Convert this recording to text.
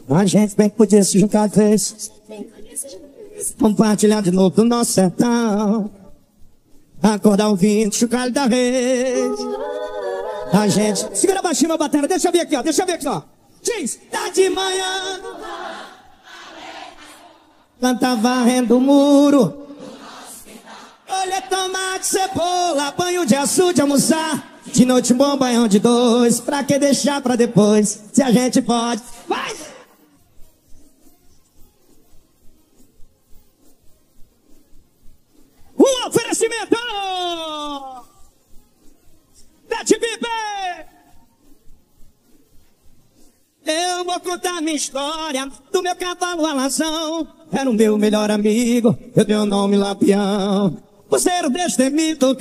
A gente bem que podia se juntar de vez, compartilhar de novo do nosso sertão, acordar ouvindo chocalho da rede. A gente... Segura baixinho meu batera, deixa eu ver aqui, ó, deixa eu ver aqui, ó. Diz, tá de manhã, planta varrendo o muro, olha tomate, cebola, banho de açúcar, de almoçar. De noite um bom banhão de dois, pra que deixar pra depois, se a gente pode. Vai! Um oferecimento da TVB. Eu vou contar minha história do meu cavalo alazão. Era o meu melhor amigo, eu dei o nome Lampião. Por ser o destemido